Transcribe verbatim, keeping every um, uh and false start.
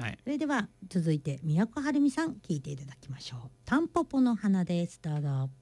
はい、 それでは続いて都はるみさん聞いていただきましょう。タンポポの花です。どうぞ。